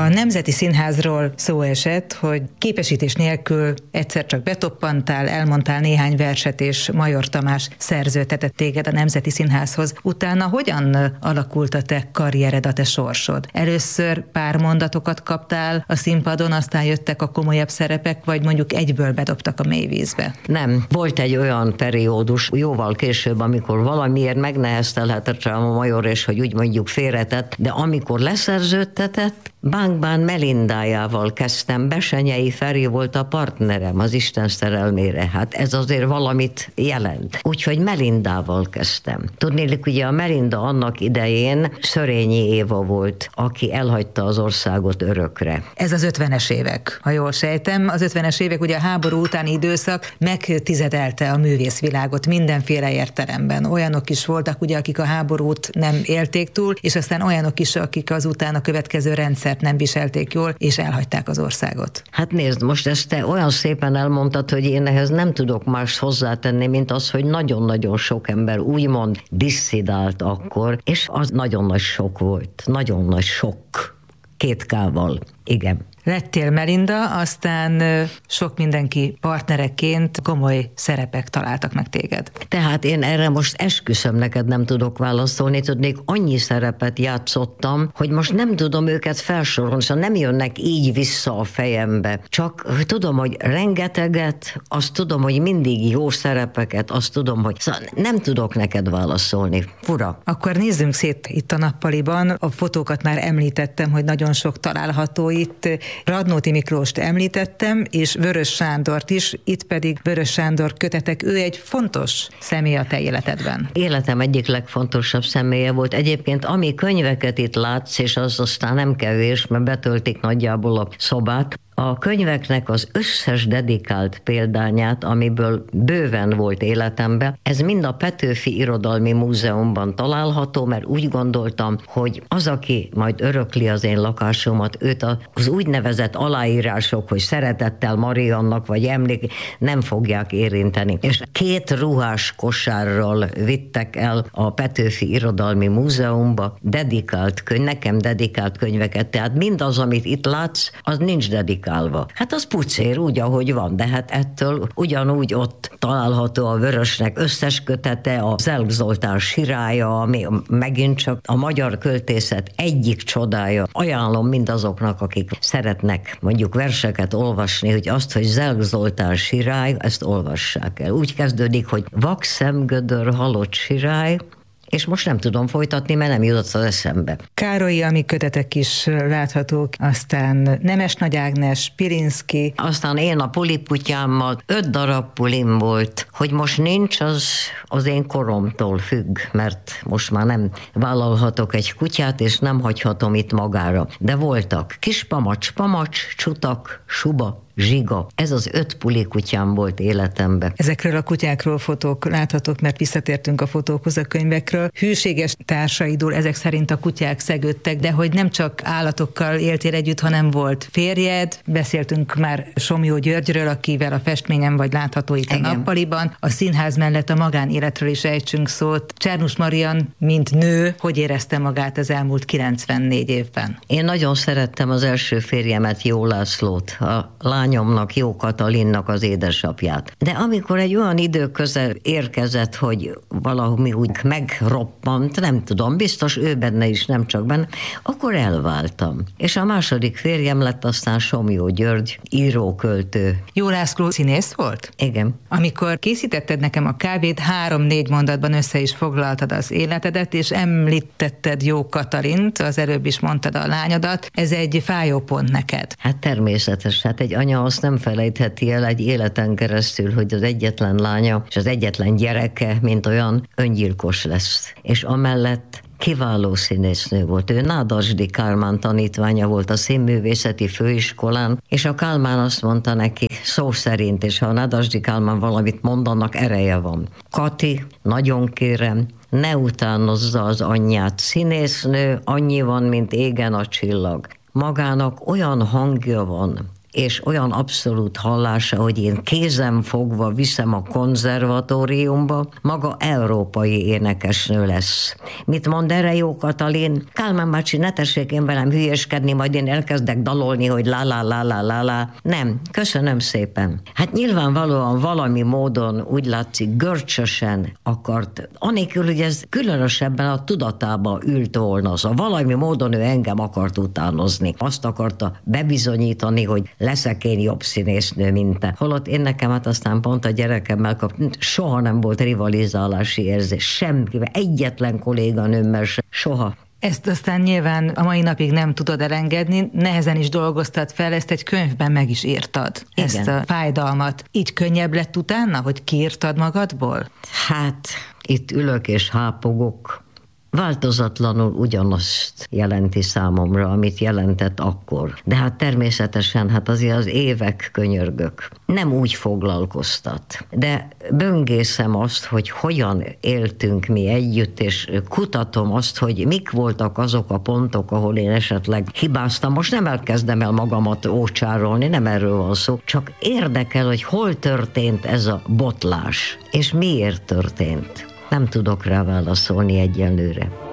A Nemzeti Színházról szó esett, hogy képesítés nélkül egyszer csak betoppantál, elmondtál néhány verset, és Major Tamás szerződtetett téged a Nemzeti Színházhoz. Utána hogyan alakult a te karriered, a te sorsod? Először pár mondatokat kaptál a színpadon, aztán jöttek a komolyabb szerepek, vagy mondjuk egyből bedobtak a mélyvízbe? Nem. Volt egy olyan periódus, jóval később, amikor valamiért megneheztelhetett rám a Major, és hogy úgy mondjuk félretett, de amikor leszerződtetett, Bánkbán Melindájával kezdtem, Besenyei Feri volt a partnerem az Isten szerelmére, hát ez azért valamit jelent. Úgyhogy Melindával kezdtem. Tudnélik, ugye a Melinda annak idején Szörényi Éva volt, aki elhagyta az országot örökre. Ez az 50-es évek, ha jól sejtem. Az 50-es évek, ugye a háború utáni időszak megtizedelte a művészvilágot mindenféle értelemben. Olyanok is voltak, ugye, akik a háborút nem élték túl, és aztán olyanok is, akik azután a következő rendszert nem viselték jól, és elhagyták az országot. Hát nézd, most ezt te olyan szépen elmondtad, hogy én ehhez nem tudok mást hozzátenni, mint az, hogy nagyon-nagyon sok ember úgymond disszidált akkor, és az nagyon nagy sok volt. Nagyon nagy sok. 2 K-val. Igen. Lettél Melinda, aztán sok mindenki partnereként komoly szerepek találtak meg téged. Tehát én erre most esküszöm, neked nem tudok válaszolni, tudnék, annyi szerepet játszottam, hogy most nem tudom őket felsorolni, szóval nem jönnek így vissza a fejembe. Csak tudom, hogy rengeteget, azt tudom, hogy mindig jó szerepeket, azt tudom, hogy szóval nem tudok neked válaszolni. Fura. Akkor nézzünk szét itt a nappaliban. A fotókat már említettem, hogy nagyon sok található itt. Radnóti Miklóst említettem, és Vörös Sándort is, itt pedig Vörös Sándor kötetek, ő egy fontos személy a te életedben. Életem egyik legfontosabb személye volt. Egyébként ami könyveket itt látsz, és az aztán nem kevés, mert betöltik nagyjából a szobát, a könyveknek az összes dedikált példányát, amiből bőven volt életemben, ez mind a Petőfi Irodalmi Múzeumban található, mert úgy gondoltam, hogy az, aki majd örökli az én lakásomat, őt az úgynevezett aláírások, hogy szeretettel Mariannak vagy emlék, nem fogják érinteni. És 2 ruhás kosárral vittek el a Petőfi Irodalmi Múzeumba nekem dedikált könyveket, tehát mindaz, amit itt látsz, az nincs dedikált. Hát az pucér úgy, ahogy van, de hát ettől ugyanúgy ott található a Vörösnek összes kötete, a Zelk Zoltán Sirája, ami megint csak a magyar költészet egyik csodája. Ajánlom mindazoknak, akik szeretnek mondjuk verseket olvasni, hogy azt, hogy Zelk Zoltán Sirály, ezt olvassák el. Úgy kezdődik, hogy vak szemgödör halott sirály, és most nem tudom folytatni, mert nem jutott az eszembe. Károlyi, ami kötetek is láthatók, aztán Nemes Nagy Ágnes, Pirinszky. Aztán én a puliputyámmal 5 darab pulim volt, hogy most nincs, az én koromtól függ, mert most már nem vállalhatok egy kutyát, és nem hagyhatom itt magára. De voltak kis pamacs, csutak, suba, Zsiga. Ez az 5 pulikutyám volt életemben. Ezekről a kutyákról fotók láthatók, mert visszatértünk a fotókhoz, a könyvekről. Hűséges társaidul ezek szerint a kutyák szegődtek, de hogy nem csak állatokkal éltél együtt, hanem volt férjed. Beszéltünk már Somlyó Györgyről, akivel a festményen vagy látható itt a nappaliban. A színház mellett a magánéletről is ejtsünk szót. Csernus Marian, mint nő, hogy érezte magát az elmúlt 94 évben? Én nagyon szerettem az első férjemet, Jó Lászlót, a lányomnak, Jó Katalinnak az édesapját. De amikor egy olyan idő közel érkezett, hogy valami úgy megroppant, nem tudom, biztos ő benne is, nem csak benne, akkor elváltam. És a második férjem lett aztán Somlyó György, író-költő. Jó László színész volt? Igen. Amikor készítetted nekem a kávét, 3-4 mondatban össze is foglaltad az életedet, és említetted Jó Katalint, az előbb is mondtad a lányodat. Ez egy fájó pont neked. Hát természetes, hát egy anya azt nem felejtheti el egy életen keresztül, hogy az egyetlen lánya és az egyetlen gyereke, mint olyan, öngyilkos lesz. És amellett kiváló színésznő volt. Ő Nádasdy Kálmán tanítványa volt a Színművészeti Főiskolán, és a Kálmán azt mondta neki szó szerint, és ha a Nádasdy Kálmán valamit mond, annak ereje van. Kati, nagyon kérem, ne utánozza az anyját. Színésznő annyi van, mint égen a csillag. Magának olyan hangja van, és olyan abszolút hallása, hogy én kézen fogva viszem a konzervatóriumba, maga európai énekesnő lesz. Mit mond erre Jó Katalin? Kálmán bácsi, ne tessék én velem hülyeskedni, majd én elkezdek dalolni, hogy lá. Nem, köszönöm szépen. Hát nyilvánvalóan valami módon úgy látszik görcsösen akart, anélkül, hogy ez különösebben a tudatába ült volna. Szóval valami módon ő engem akart utánozni. Azt akarta bebizonyítani, hogy leszek én jobb színésznő, mint te. Holott én nekem hát aztán pont a gyerekemmel soha nem volt rivalizálási érzés. Semmivel, egyetlen kolléganőmmel se, soha. Ezt aztán nyilván a mai napig nem tudod elengedni, nehezen is dolgoztad fel, ezt egy könyvben meg is írtad, igen, ezt a fájdalmat. Így könnyebb lett utána, hogy kiírtad magadból? Hát, itt ülök és hápogok. Változatlanul ugyanazt jelenti számomra, amit jelentett akkor. De hát természetesen, hát azért az évek könyörgök. Nem úgy foglalkoztat. De böngészem azt, hogy hogyan éltünk mi együtt, és kutatom azt, hogy mik voltak azok a pontok, ahol én esetleg hibáztam. Most nem elkezdem el magamat ócsárolni, nem erről van szó. Csak érdekel, hogy hol történt ez a botlás, és miért történt. Nem tudok rá válaszolni egyelőre.